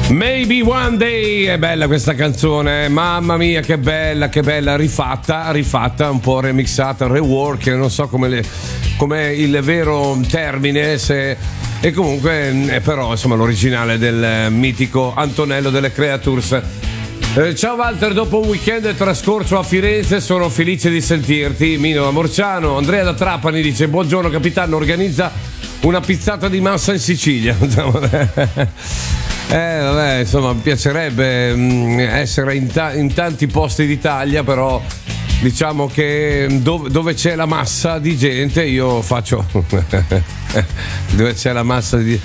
Maybe One Day, è bella questa canzone, mamma mia che bella, rifatta, un po' remixata, rework, non so come il vero termine, se, e comunque però insomma l'originale del mitico Antonello delle Creatures. Ciao Walter, dopo un weekend trascorso a Firenze sono felice di sentirti. Mino da Morciano. Andrea da Trapani dice: buongiorno capitano, organizza una pizzata di massa in Sicilia. Vabbè, insomma, mi piacerebbe essere in tanti posti d'Italia, però diciamo che dove c'è la massa di gente io faccio dove c'è la massa di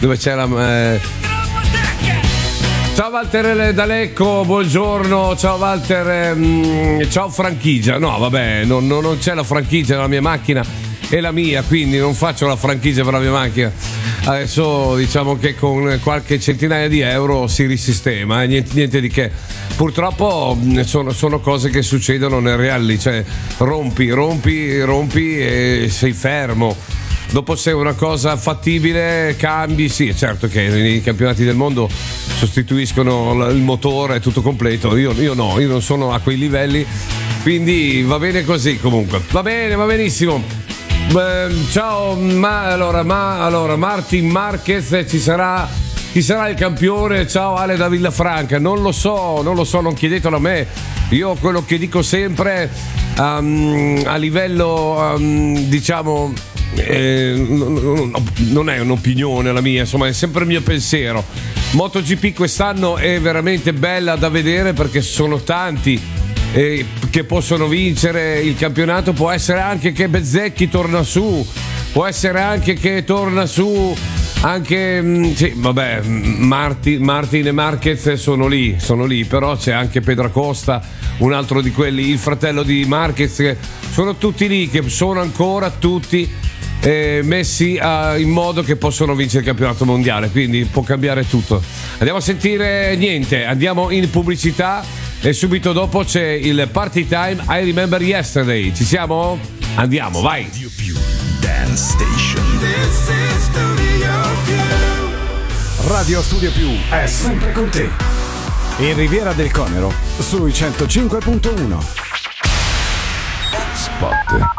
Ciao Walter D'Alecco, buongiorno. Ciao Walter, ciao franchigia. No vabbè, non c'è la franchigia nella mia macchina, è la mia, quindi non faccio la franchigia per la mia macchina. Adesso diciamo che con qualche centinaia di euro si risistema, niente di che. Purtroppo sono cose che succedono nel rally, cioè rompi e sei fermo. Dopo, se è una cosa fattibile, cambi. Sì, è certo che nei campionati del mondo sostituiscono il motore, è tutto completo. Io no, io non sono a quei livelli, quindi va bene così. Comunque va benissimo. Ciao, allora Martin Marquez, chi sarà il campione? Ciao Ale da Villafranca, non lo so, non chiedetelo a me. Io quello che dico sempre a livello diciamo non è un'opinione la mia, insomma è sempre il mio pensiero. MotoGP quest'anno è veramente bella da vedere perché sono tanti che possono vincere il campionato. Può essere anche che Bezzecchi torna su, può essere anche che torna su anche sì, vabbè, Martin e Marquez sono lì, però c'è anche Pedracosta, un altro di quelli, il fratello di Marquez, che sono tutti lì, che sono ancora tutti messi in modo che possono vincere il campionato mondiale, quindi può cambiare tutto. Andiamo a sentire andiamo in pubblicità e subito dopo c'è il Party Time I Remember Yesterday. Ci siamo? Andiamo, vai. Dance Station. Radio Studio Più è sempre con te. In Riviera del Conero sui 105.1. Spot.